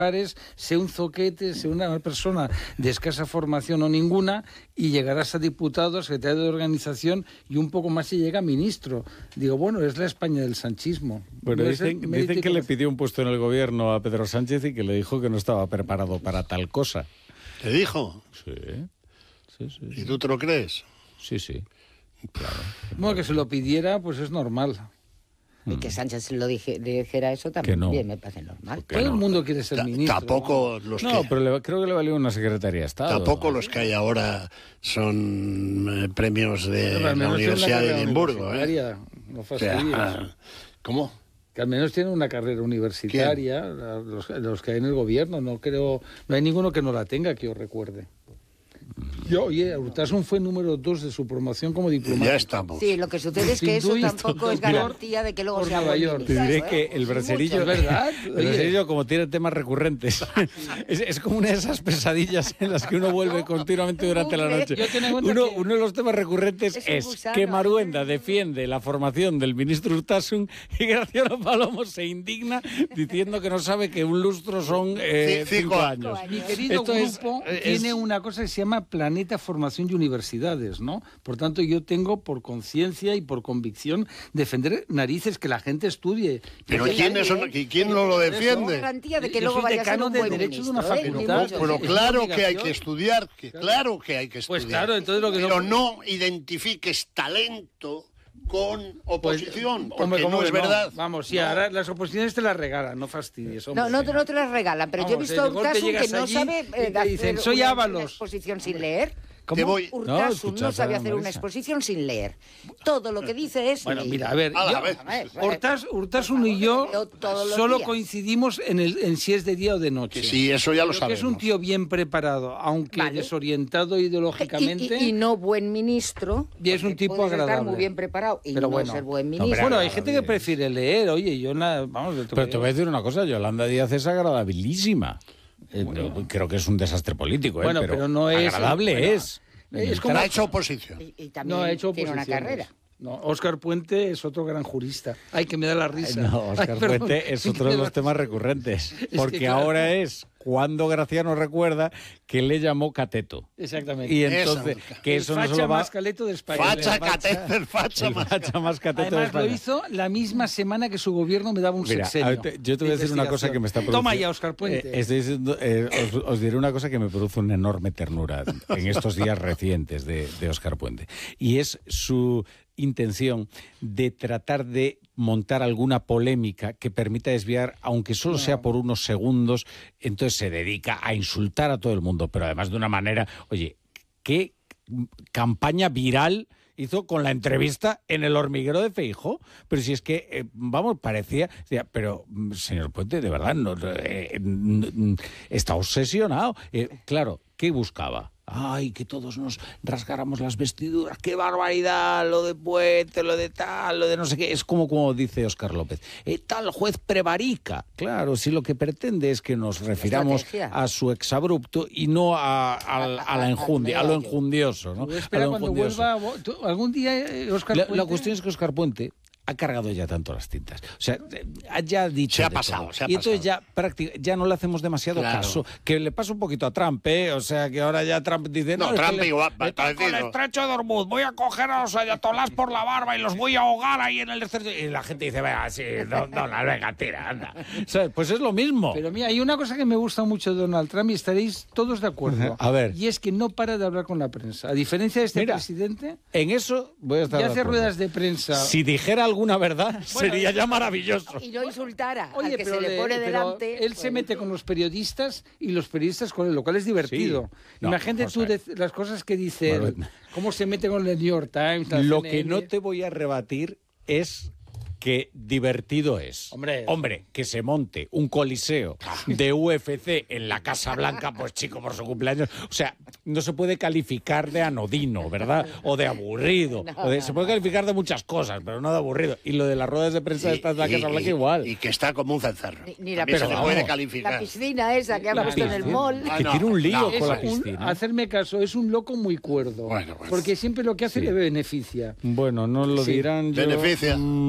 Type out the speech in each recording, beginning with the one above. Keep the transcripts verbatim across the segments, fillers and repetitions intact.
sea un zoquete, sea una persona de escasa formación o ninguna, y llegarás a diputado, a secretario de organización, y un poco más y llega a ministro. Digo, bueno, es la España del sanchismo. Bueno, dicen, dicen que le pidió un puesto en el gobierno a Pedro Sánchez y que le dijo que no estaba preparado para tal cosa. ¿Te dijo? Sí. sí, sí, sí. ¿Y tú te lo crees? Sí, sí. Claro. Bueno, que se lo pidiera, pues es normal. Y que Sánchez se lo dije, dijera eso también no. bien, me parece normal. Todo el mundo quiere ser Ta- ministro. Tampoco ¿no? los No, que... pero le, creo que le valió una secretaría de Estado. Tampoco los que hay ahora son eh, premios de Pero al la menos tiene Universidad una de carrera Edimburgo. ¿eh? universitaria, No O fastidies. sea, ¿cómo? Que al menos tienen una carrera universitaria, los, los que hay en el gobierno. No creo, no hay ninguno que no la tenga, que yo recuerde. Yo, oye, Urtasun fue número dos de su promoción como diplomático. Ya estamos. Sí, lo que sucede es que eso Sin duda, tampoco es doctor, garantía de que luego por sea Nueva buen York. Te ministro, diré ¿eh? que el Sí, braserillo, mucho. ¿verdad? el Oye. braserillo, como tiene temas recurrentes, es, es como una de esas pesadillas en las que uno vuelve continuamente durante la noche. Yo tengo en cuenta Uno, que- uno de los temas recurrentes Es un es gusano, que ¿eh? Maruenda defiende la formación del ministro Urtasun y Graciano Palomo se indigna diciendo que no sabe que un lustro son eh, Sí, cinco cinco años. años. Mi querido Esto es- grupo es- tiene una cosa que se llama Planeta Formación y Universidades, ¿no? Por tanto, yo tengo por conciencia y por convicción defender narices, que la gente estudie. Pero Que- ¿quiénes son? ¿Y quién no lo No defiende? garantía de que Yo luego soy vaya a ser decano un de buen Derecho de una ministro, ¿eh? Ni facultad. mucho. Pero Es una claro que hay obligación. que estudiar, que claro que hay que estudiar. Pues claro, entonces lo que Pero no- no identifiques talento con oposición, Pues, porque hombre, ¿cómo no que es verdad. Vamos, sí, No. ahora las oposiciones te las regalan, no fastidies. hombre. No, no, te- no te las regalan, pero yo he Vamos, visto a de golpe Urtasun que llegas no allí sabe y eh, te hacer dicen, soy una, Ábalos. una exposición sin leer. Te voy... No, Urtasun no, escuchad sabe a hacer una Marisa. exposición sin leer. Todo lo que dice es... Bueno, leer. mira, a ver, Ala, yo- a ver. Urtas- Urtasun y yo Leo todos los solo días. coincidimos en, el, en si es de día o de noche. Que sí, eso ya lo Creo que sabemos. es un tío bien preparado, aunque Vale. desorientado Y, ideológicamente. y- y no buen ministro. Y es un porque tipo puedes estar agradable. muy bien preparado y Pero no bueno. ser buen No, ministro. pero Bueno, hay agradable gente que es. prefiere leer, oye, yo nada, vamos, de Pero te voy a decir una cosa, Yolanda Díaz es agradabilísima. Eh, no, creo que es un desastre político, ¿eh? Bueno, pero, pero no es- agradable bueno, es. es Ha hecho oposición. Y, y también no ha hecho tiene una oposiciones. carrera. No, Óscar Puente es otro gran jurista. Ay, que me da la risa. No, Óscar Ay, perdón. Puente es Que otro me de da los temas recurrentes. que, Porque claro. ahora es cuando Graciano recuerda que le llamó cateto. Exactamente. Y Esa entonces, boca. que El eso no facha se lo va... más caleto de España. Facha, El facha- catéter, facha El más. facha más cateto de Además, lo España. hizo la misma semana que su gobierno me daba un Mira, sexenio. a ver, te- yo te voy a de decir una cosa investigación. que me está produciendo... Toma ya, Óscar Puente. Eh, estoy diciendo, eh, os, os diré una cosa que me produce una enorme ternura en estos días recientes de, de Óscar Puente. Y es su intención de tratar de montar alguna polémica que permita desviar, aunque solo sea por unos segundos, entonces se dedica a insultar a todo el mundo, pero además de una manera, oye, qué campaña viral hizo con la entrevista en El Hormiguero de Feijóo, pero si es que, eh, vamos, parecía, decía, pero señor Puente, de verdad, no, eh, mm, está obsesionado. Eh, claro, ¿qué buscaba? Ay, que todos nos rasgáramos las vestiduras, qué barbaridad, lo de Puente, lo de tal, lo de no sé qué. Es como, como dice Óscar López, eh, tal juez prevarica. Claro, si lo que pretende es que nos refiramos estrategia. a su exabrupto y no a, a- a la enjundia, a lo enjundioso, ¿no? Tú A espera lo cuando enjundioso. vuelva. tú- algún día, eh, Óscar La, Puente. la cuestión es que Óscar Puente ha cargado ya tanto las tintas. O sea, eh, ya ha dicho Se ha de pasado, todo. se ha y entonces pasado. ya, prácti- ya no le hacemos demasiado Claro. caso. Que le pasa un poquito a Trump, ¿eh? O sea, que ahora ya Trump dice... No, es que Trump le- igual, le toco parecido. el estrecho de Hormuz, voy a coger a los ayatolás por la barba y los voy a ahogar ahí en el estrecho... Y la gente dice, venga, sí, no, no, la venga, tira, anda. ¿Sabes? Pues es lo mismo. Pero mira, hay una cosa que me gusta mucho de Donald Trump y estaréis todos de acuerdo. A ver. Y es que no para de hablar con la prensa. A diferencia de este Mira, presidente, En eso voy a estar ya de hace acuerdo. ruedas de prensa. Si dijera alguna verdad, sería ya maravilloso. Y no insultara Oye, al que pero, se le le- pone pero delante. él se pues, mete con los periodistas y los periodistas con él, lo cual es divertido. Sí. No, Imagínate vamos tú a ver. de- las cosas que dice él, Bueno. cómo se mete con el New York Times. la Lo C N que N. no te voy a rebatir es que divertido es. Hombre. Hombre, que se monte un coliseo de U F C en la Casa Blanca, pues chico, por su cumpleaños. O sea, no se puede calificar de anodino, ¿verdad? O de aburrido. No, o de- no, se puede calificar de muchas cosas, pero no de aburrido. Y lo de las ruedas de prensa de esta de la Casa Blanca igual. y que está como un cencerro. Ni- ni la También se piscina. le puede Vamos. La calificar. piscina esa que ha La puesto en el piscina. mall. Ah, que no, tiene un lío no. con la Es un- piscina. hacerme caso, es un loco muy cuerdo. Bueno, bueno. Porque siempre lo que hace Sí. le beneficia. Bueno, no lo Sí. dirán yo. Beneficia. mm, lo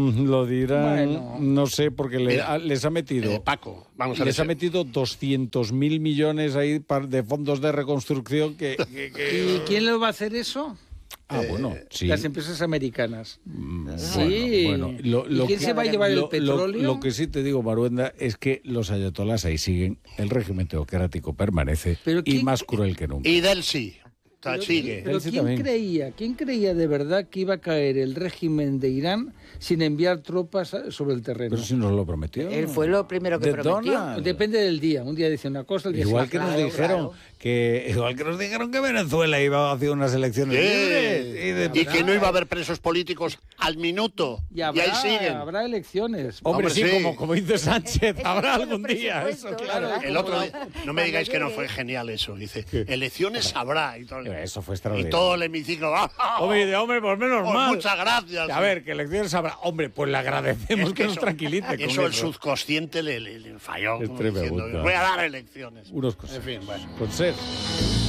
lo dirán, Bueno. no sé, porque le, Mira, a- les ha metido... Eh, Paco, vamos a ver. Les ha metido doscientos mil millones ahí par- de fondos de reconstrucción que... que- que- ¿Y quién lo va a hacer eso? Ah, bueno, sí. Las empresas americanas. Mm, Sí. Bueno, bueno, lo- ¿Y lo quién que- se va a llevar lo- el lo- petróleo? Lo, que sí te digo, Maruenda, es que los ayatolás ahí siguen, el régimen teocrático permanece Pero y ¿quién- más cruel que nunca. Y del sí. O sea, Pero, sigue. pero Él sí ¿quién también. creía, quién creía de verdad que iba a caer el régimen de Irán sin enviar tropas a- sobre el terreno? Pero si nos lo prometió. Él fue lo primero que De prometió. Donald. Depende del día. Un día dice una cosa, el día Igual dice que nos otra. claro, dijeron claro. que igual que nos dijeron que Venezuela iba a hacer unas elecciones libres y de- Y que no iba a haber presos políticos al minuto. Y, habrá, y ahí siguen. habrá elecciones. Hombre, Hombre, sí, sí. Como, como dice Sánchez, habrá Con los algún día. Eso, presupuestos, claro. ¿verdad? El otro Como día, la- no me digáis que no cuando fue llegue. genial eso. Dice, elecciones habrá. Y todo, Eso fue y extraordinario. todo el hemiciclo. ¡ah! Hombre, de hombre, por menos Pues mal. muchas gracias. A ver, que elecciones habrá. Hombre, pues le agradecemos Es que, nos eso- tranquilice con Eso el eso. subconsciente le, le- le falló. Es como tremendo. diciendo, voy a dar elecciones. Unos cosas. En fin, bueno. Con ser.